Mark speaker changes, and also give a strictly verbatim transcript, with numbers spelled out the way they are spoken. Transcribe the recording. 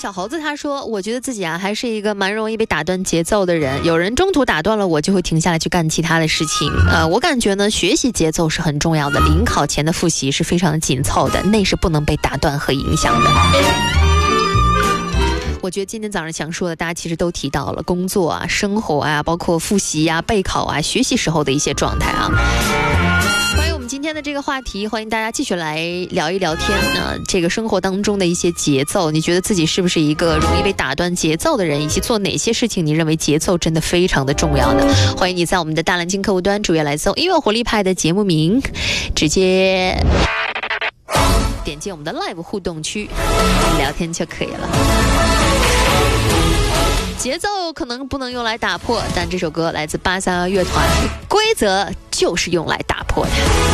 Speaker 1: 小猴子他说，我觉得自己啊还是一个蛮容易被打断节奏的人，有人中途打断了我，就会停下来去干其他的事情。呃，我感觉呢，学习节奏是很重要的，临考前的复习是非常的紧凑的，那是不能被打断和影响的。我觉得今天早上想说的，大家其实都提到了工作啊、生活啊，包括复习啊、备考啊、学习时候的一些状态啊。关于我们今天的这个话题，欢迎大家继续来聊一聊天呢。这个生活当中的一些节奏，你觉得自己是不是一个容易被打断节奏的人，以及做哪些事情你认为节奏真的非常的重要呢？欢迎你在我们的大蓝鲸客户端主页来搜音乐活力派的节目名，直接点击我们的 live 互动区聊天就可以了。节奏可能不能用来打破，但这首歌来自八三二乐团，规则就是用来打破的。